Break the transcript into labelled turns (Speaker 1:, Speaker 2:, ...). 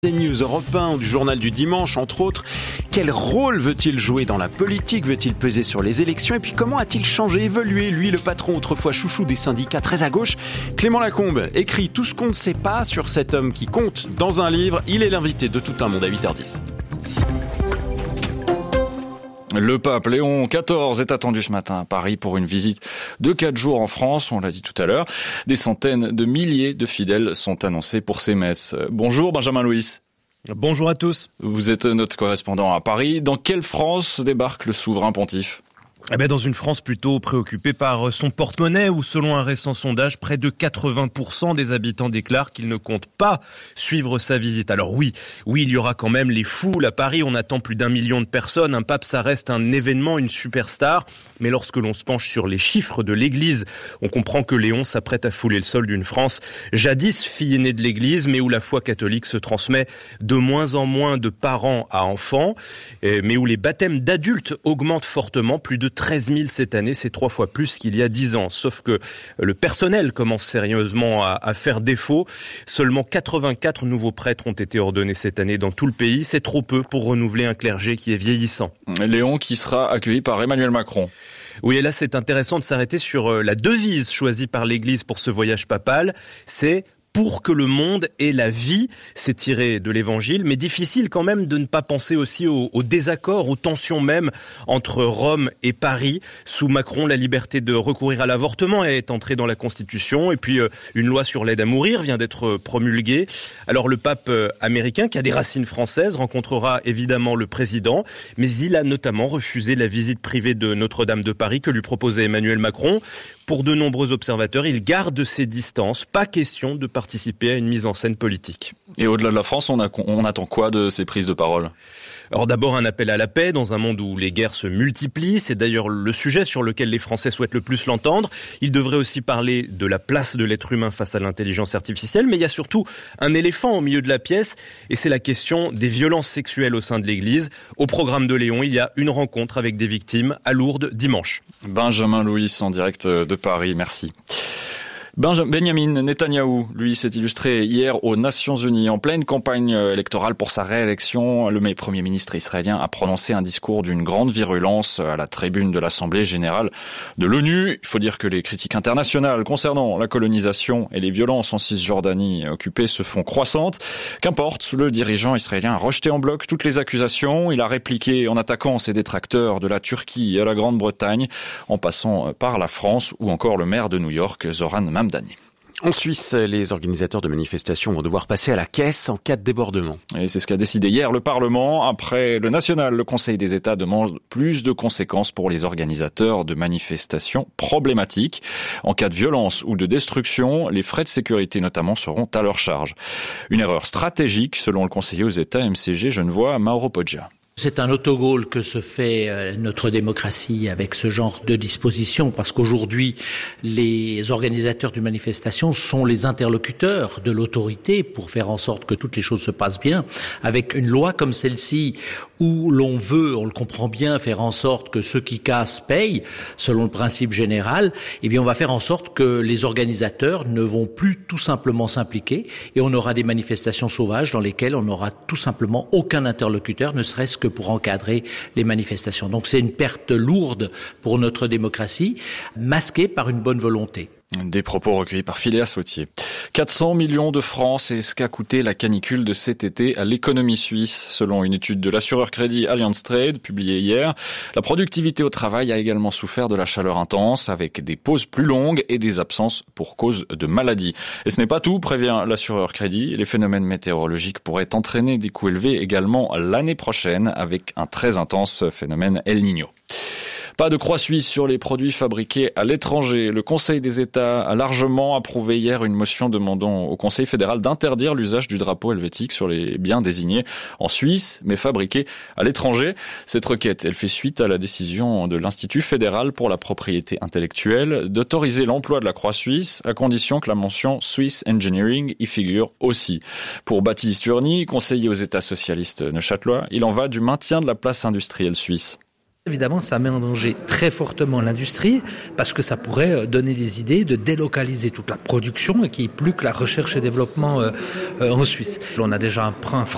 Speaker 1: Des News Europe 1 ou du journal du dimanche, entre autres. Quel rôle veut-il jouer dans la politique? Veut-il peser sur les élections? Et puis comment a-t-il changé, évolué? Lui, le patron autrefois chouchou des syndicats très à gauche, Clément Lacombe, écrit tout ce qu'on ne sait pas sur cet homme qui compte dans un livre. Il est l'invité de Tout un monde à 8h10.
Speaker 2: Le pape Léon XIV est attendu ce matin à Paris pour une visite de 4 jours en France, on l'a dit tout à l'heure. Des centaines de milliers de fidèles sont annoncés pour ces messes. Bonjour Benjamin Louis.
Speaker 3: Bonjour à tous.
Speaker 2: Vous êtes notre correspondant à Paris. Dans quelle France débarque le souverain pontife ?
Speaker 3: Dans une France plutôt préoccupée par son porte-monnaie où, selon un récent sondage, près de 80% des habitants déclarent qu'ils ne comptent pas suivre sa visite. Alors oui, il y aura quand même les foules à Paris. On attend plus d'1 million de personnes. Un pape, ça reste un événement, une superstar. Mais lorsque l'on se penche sur les chiffres de l'Église, on comprend que Léon s'apprête à fouler le sol d'une France jadis fille aînée de l'Église, mais où la foi catholique se transmet de moins en moins de parents à enfants, mais où les baptêmes d'adultes augmentent fortement, plus de 13 000 cette année, c'est 3 fois plus qu'il y a 10 ans. Sauf que le personnel commence sérieusement à faire défaut. Seulement 84 nouveaux prêtres ont été ordonnés cette année dans tout le pays. C'est trop peu pour renouveler un clergé qui est vieillissant.
Speaker 2: Léon qui sera accueilli par Emmanuel Macron.
Speaker 3: Oui, et là c'est intéressant de s'arrêter sur la devise choisie par l'Église pour ce voyage papal. C'est pour que le monde ait la vie, c'est tiré de l'Évangile, mais difficile quand même de ne pas penser aussi au désaccord, aux tensions même entre Rome et Paris. Sous Macron, la liberté de recourir à l'avortement est entrée dans la Constitution, et puis une loi sur l'aide à mourir vient d'être promulguée. Alors le pape américain, qui a des racines françaises, rencontrera évidemment le président, mais il a notamment refusé la visite privée de Notre-Dame de Paris que lui proposait Emmanuel Macron. Pour de nombreux observateurs, il garde ses distances. Pas question de participer à une mise en scène politique.
Speaker 2: Et au-delà de la France, on attend quoi de ces prises de parole ?
Speaker 3: Alors d'abord un appel à la paix dans un monde où les guerres se multiplient. C'est d'ailleurs le sujet sur lequel les Français souhaitent le plus l'entendre. Il devrait aussi parler de la place de l'être humain face à l'intelligence artificielle. Mais il y a surtout un éléphant au milieu de la pièce. Et c'est la question des violences sexuelles au sein de l'Église. Au programme de Léon, il y a une rencontre avec des victimes à Lourdes dimanche.
Speaker 2: Benjamin Louis en direct de Paris, merci. Benjamin Netanyahou, lui, s'est illustré hier aux Nations Unies. En pleine campagne électorale pour sa réélection, le Premier ministre israélien a prononcé un discours d'une grande virulence à la tribune de l'Assemblée générale de l'ONU. Il faut dire que les critiques internationales concernant la colonisation et les violences en Cisjordanie occupée se font croissantes. Qu'importe, le dirigeant israélien a rejeté en bloc toutes les accusations. Il a répliqué en attaquant ses détracteurs de la Turquie à la Grande-Bretagne, en passant par la France ou encore le maire de New York, Zoran Mamdani.
Speaker 1: En Suisse, les organisateurs de manifestations vont devoir passer à la caisse en cas de débordement.
Speaker 2: Et c'est ce qu'a décidé hier le Parlement. Après le national, le Conseil des États demande plus de conséquences pour les organisateurs de manifestations problématiques. En cas de violence ou de destruction, les frais de sécurité notamment seront à leur charge. Une erreur stratégique selon le conseiller aux États MCG Genevois, Mauro Poggia.
Speaker 4: C'est un autogol que se fait notre démocratie avec ce genre de disposition, parce qu'aujourd'hui, les organisateurs d'une manifestation sont les interlocuteurs de l'autorité pour faire en sorte que toutes les choses se passent bien. Avec une loi comme celle-ci, où l'on veut, on le comprend bien, faire en sorte que ceux qui cassent payent, selon le principe général, on va faire en sorte que les organisateurs ne vont plus tout simplement s'impliquer, et on aura des manifestations sauvages dans lesquelles on n'aura tout simplement aucun interlocuteur, ne serait-ce que pour encadrer les manifestations. Donc c'est une perte lourde pour notre démocratie, masquée par une bonne volonté.
Speaker 2: Des propos recueillis par Phileas Wautier. 400 millions de francs, c'est ce qu'a coûté la canicule de cet été à l'économie suisse. Selon une étude de l'assureur crédit Allianz Trade, publiée hier, la productivité au travail a également souffert de la chaleur intense, avec des pauses plus longues et des absences pour cause de maladie. Et ce n'est pas tout, prévient l'assureur crédit. Les phénomènes météorologiques pourraient entraîner des coûts élevés également l'année prochaine, avec un très intense phénomène El Niño. Pas de croix suisse sur les produits fabriqués à l'étranger. Le Conseil des États a largement approuvé hier une motion demandant au Conseil fédéral d'interdire l'usage du drapeau helvétique sur les biens désignés en Suisse, mais fabriqués à l'étranger. Cette requête, elle fait suite à la décision de l'Institut fédéral pour la propriété intellectuelle d'autoriser l'emploi de la croix suisse à condition que la mention Swiss Engineering y figure aussi. Pour Baptiste Urny, conseiller aux États socialistes neuchâtelois, il en va du maintien de la place industrielle suisse.
Speaker 5: Évidemment, ça met en danger très fortement l'industrie parce que ça pourrait donner des idées de délocaliser toute la production et qu'il n'y ait plus que la recherche et développement en Suisse. On a déjà un frein